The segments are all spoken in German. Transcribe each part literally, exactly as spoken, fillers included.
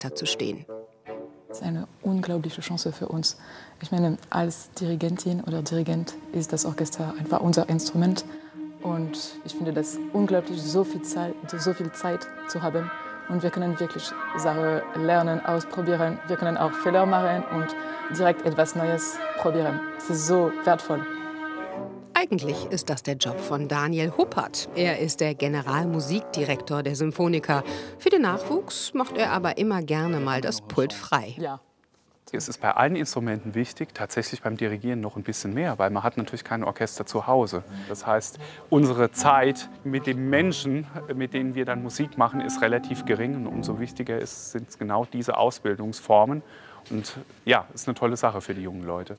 Orchester zu stehen. Das ist eine unglaubliche Chance für uns. Ich meine, als Dirigentin oder Dirigent ist das Orchester einfach unser Instrument. Und ich finde das unglaublich, so viel Zeit, so viel Zeit zu haben. Und wir können wirklich Sachen lernen, ausprobieren. Wir können auch Fehler machen und direkt etwas Neues probieren. Es ist so wertvoll. Eigentlich ist das der Job von Daniel Huppert. Er ist der Generalmusikdirektor der Symphoniker. Für den Nachwuchs macht er aber immer gerne mal das Pult frei. Ja. Es ist bei allen Instrumenten wichtig, tatsächlich beim Dirigieren noch ein bisschen mehr, weil man hat natürlich kein Orchester zu Hause. Das heißt, unsere Zeit mit den Menschen, mit denen wir dann Musik machen, ist relativ gering. Und umso wichtiger ist, sind genau diese Ausbildungsformen. Und ja, ist eine tolle Sache für die jungen Leute.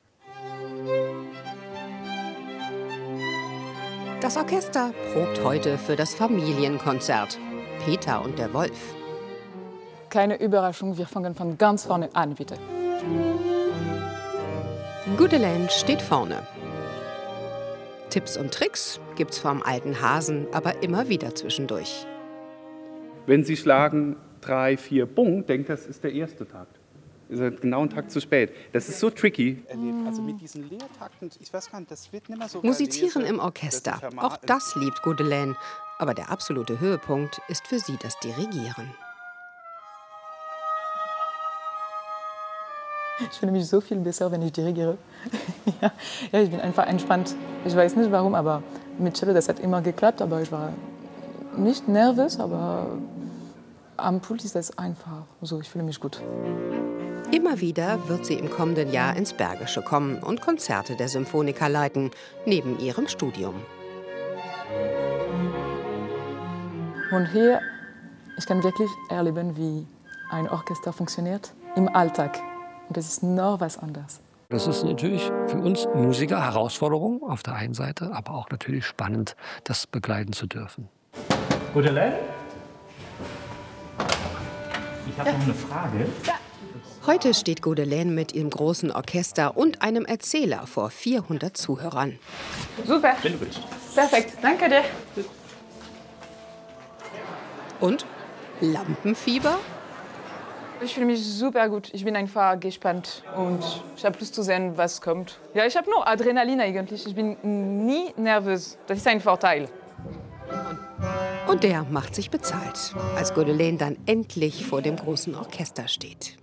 Das Orchester probt heute für das Familienkonzert. Peter und der Wolf. Keine Überraschung, wir fangen von ganz vorne an, bitte. Gudelaine steht vorne. Tipps und Tricks gibt's vom alten Hasen aber immer wieder zwischendurch. Wenn Sie schlagen drei, vier, Bung, denkt, das ist der erste Takt. Ist er genau einen Takt zu spät. Das ist so tricky. Also mit diesen Leertakten, ich weiß gar nicht, das wird nicht mehr so. Musizieren im Orchester, auch das liebt Gudelaine. Aber der absolute Höhepunkt ist für sie das Dirigieren. Ich fühle mich so viel besser, wenn ich dirigiere. ja, ja, ich bin einfach entspannt. Ich weiß nicht warum, aber mit Cello, das hat immer geklappt. Aber ich war nicht nervös, aber am Pult ist das einfach so. Ich fühle mich gut. Immer wieder wird sie im kommenden Jahr ins Bergische kommen und Konzerte der Symphoniker leiten, neben ihrem Studium. Und hier, ich kann wirklich erleben, wie ein Orchester funktioniert im Alltag. Und das ist noch was anderes. Das ist natürlich für uns Musiker Herausforderung auf der einen Seite, aber auch natürlich spannend, das begleiten zu dürfen. Gudelaine? Ich habe ja. noch eine Frage. Ja. Heute steht Gudelaine mit ihrem großen Orchester und einem Erzähler vor vierhundert Zuhörern. Super. Wenn du willst. Perfekt. Danke dir. Und? Lampenfieber? Ich fühle mich super gut. Ich bin einfach gespannt und ich habe Lust zu sehen, was kommt. Ja, ich habe nur Adrenalin eigentlich. Ich bin nie nervös. Das ist ein Vorteil. Und der macht sich bezahlt, als Gudelaine dann endlich vor dem großen Orchester steht.